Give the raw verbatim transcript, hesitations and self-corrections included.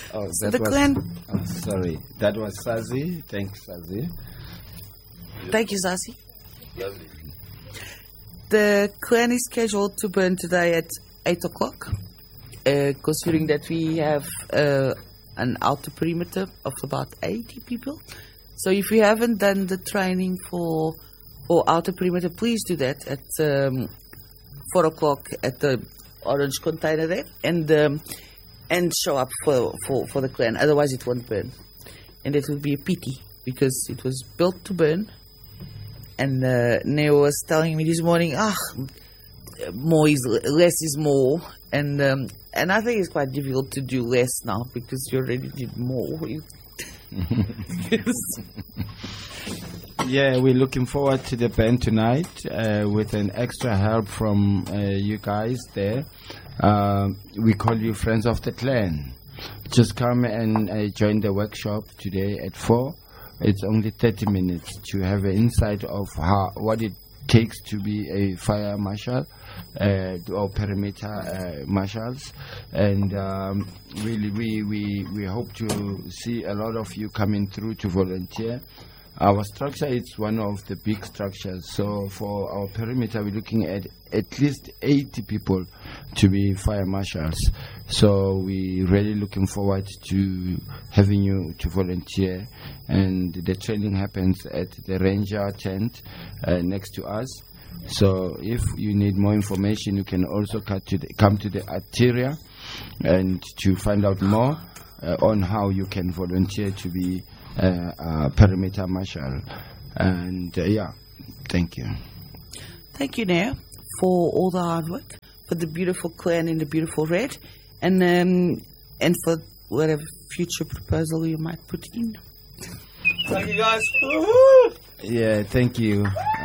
Oh, So that the was, clan. oh, sorry, that was Sazi. Thanks, Sazi. Thank you, Zazi. The clan is scheduled to burn today at eight o'clock. Uh, considering that we have uh, an outer perimeter of about eighty people. So if you haven't done the training for or outer perimeter, please do that at um, four o'clock at the orange container there, and um, and show up for, for, for the clan. Otherwise, it won't burn, and it will be a pity because it was built to burn. And uh, Neo was telling me this morning, ah, more is less is more, and um, and I think it's quite difficult to do less now because you already did more. You Yeah, we're looking forward to the band tonight uh, with an extra help from uh, you guys there. Uh, we call you Friends of the Clan. Just come and uh, join the workshop today at four. It's only thirty minutes to have an insight of how what it takes to be a fire marshal uh, or perimeter uh, marshals, and um, really we, we we hope to see a lot of you coming through to volunteer. Our structure is one of the big structures, so for our perimeter we're looking at at least eighty people to be fire marshals. So we're really looking forward to having you to volunteer, and the training happens at the ranger tent uh, next to us. So if you need more information, you can also cut to the, come to the Arteria and to find out more uh, on how you can volunteer to be uh, a perimeter marshal. And uh, yeah, thank you. Thank you, Neo, for all the hard work, for the beautiful clan in the beautiful red, and um, and for whatever future proposal you might put in. Thank you, guys. Yeah, thank you.